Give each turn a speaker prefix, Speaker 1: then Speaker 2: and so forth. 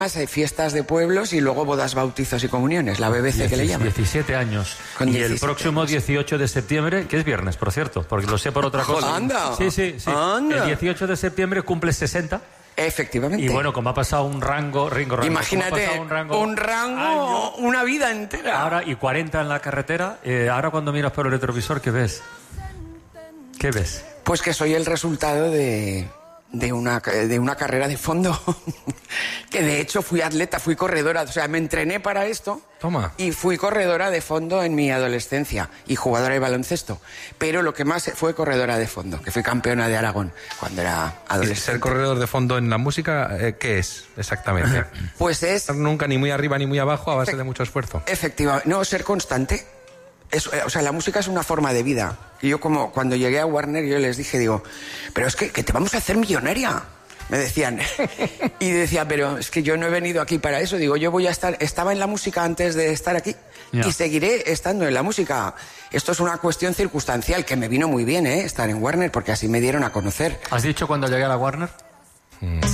Speaker 1: Hay fiestas de pueblos y luego bodas, bautizos y comuniones, la BBC que le llaman.
Speaker 2: 17 años.
Speaker 1: Con
Speaker 2: y
Speaker 1: 17
Speaker 2: el próximo 18 de septiembre, que es viernes, por cierto, porque lo sé por otra cosa.
Speaker 1: ¡Anda!
Speaker 2: Sí.
Speaker 1: ¡Anda!
Speaker 2: El 18 de septiembre cumple 60.
Speaker 1: Efectivamente.
Speaker 2: Y bueno, como ha pasado un rango.
Speaker 1: Imagínate, un rango, una vida entera.
Speaker 2: Ahora, y 40 en la carretera. Ahora cuando miras por el retrovisor, ¿qué ves? ¿Qué ves?
Speaker 1: Pues que soy el resultado de una carrera de fondo. Que de hecho fui atleta, fui corredora, o sea, me entrené para esto.
Speaker 3: Toma.
Speaker 1: Y fui corredora de fondo en mi adolescencia y jugadora de baloncesto. Pero lo que más fue corredora de fondo, que fui campeona de Aragón cuando era adolescente.
Speaker 3: ¿Ser corredor de fondo en la música, qué es exactamente?
Speaker 1: Pues es...
Speaker 3: Nunca ni muy arriba ni muy abajo a base de mucho esfuerzo.
Speaker 1: Efectivamente. No, ser constante. O sea, la música es una forma de vida. Y yo como cuando llegué a Warner, yo les dije, digo, pero es que te vamos a hacer millonaria. Me decían. Y decía, pero es que yo no he venido aquí para eso. Digo, yo voy a estar... Estaba en la música antes de estar aquí.
Speaker 2: Yeah.
Speaker 1: Y seguiré estando en la música. Esto es una cuestión circunstancial que me vino muy bien, estar en Warner, porque así me dieron a conocer.
Speaker 2: ¿Has dicho cuando llegué a la Warner?